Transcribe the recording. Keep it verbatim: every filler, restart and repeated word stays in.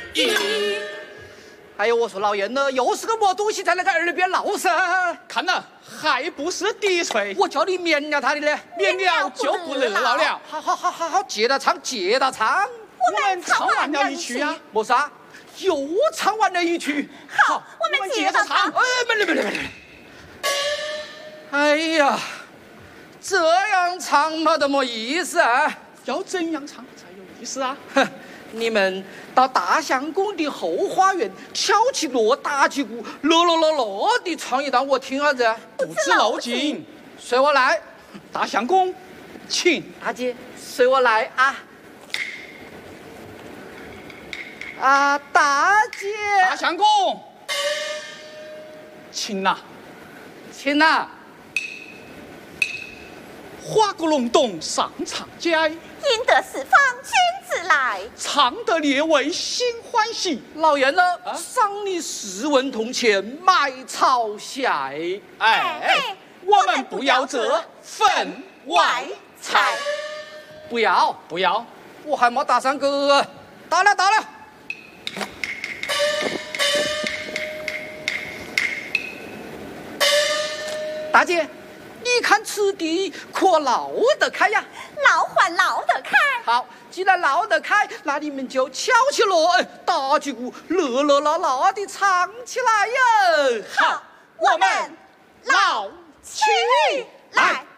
一。 哎呦，我说老爷呢，又是个么东西在那个耳边闹声？ 看了还不是低吹？ 我叫你免了他的呢， 免了就不热闹了。 好好好好好，接着唱，接着唱。 我们唱完了一曲啊， 没啥，又唱完了一曲。 好，我们接着唱。 哎，没得没得没得。哎呀，这样唱嘛都没意思啊！ 要怎样唱才有意思啊？ 哼，你们到大相公的后花园敲起锣打击鼓，咯咯咯咯的唱一段我听下子。 不知漏劲， 随我来。 大相公，请。 大姐，随我来啊！啊，大姐。 大相公，请呐， 请呐。 花鼓隆咚上长街， 引得四方君子来， 唱得列位心欢喜。 老爷呢， 啊、 赏你十文铜钱买草鞋。 哎，哎我们不要这分外财， 不要不要， 我还没打上个，到了到了。大姐，你看此地可捞得开呀？ 捞还捞得开。 好，既然捞得开，那你们就敲起锣，打击鼓，热热闹闹的唱起来呀！ 好，我们捞起来。